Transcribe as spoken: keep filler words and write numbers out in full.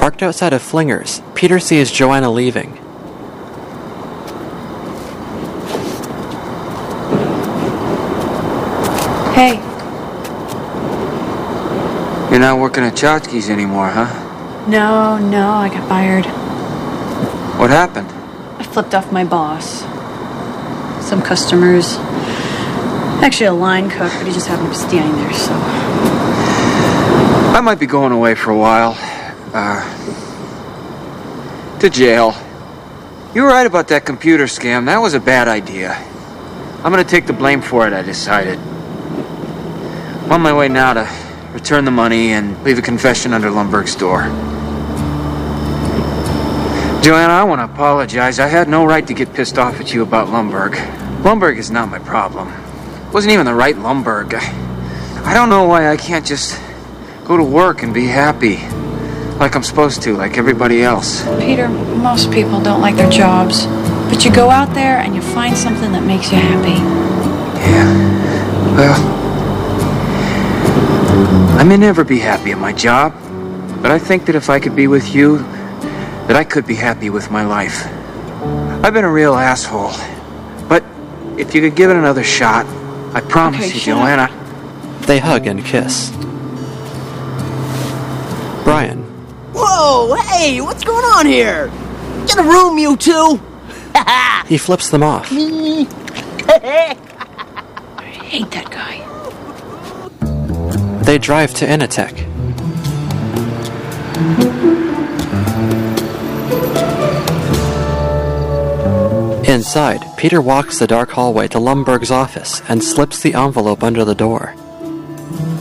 Parked outside of Flingers, Peter sees Joanna leaving. Hey. You're not working at Chotki's anymore, huh? No, no, I got fired. What happened? I flipped off my boss. Some customers. Actually a line cook, but he just happened to be standing there, so... I might be going away for a while. Uh... To jail. You were right about that computer scam. That was a bad idea. I'm gonna take the blame for it, I decided. I'm on my way now to return the money and leave a confession under Lundberg's door. Joanna, I want to apologize. I had no right to get pissed off at you about Lundberg. Lundberg is not my problem. It wasn't even the right Lundberg. I, I don't know why I can't just go to work and be happy. Like I'm supposed to, like everybody else. Peter, most people don't like their jobs. But you go out there and you find something that makes you happy. Yeah. Well, I may never be happy at my job. But I think that if I could be with you, that I could be happy with my life. I've been a real asshole. But if you could give it another shot, I promise okay, you, shut Joanna... up. They hug and kiss. Brian. Whoa, hey, what's going on here? Get a room, you two. He flips them off. I hate that guy. They drive to Initech. Inside, Peter walks the dark hallway to Lundberg's office and slips the envelope under the door.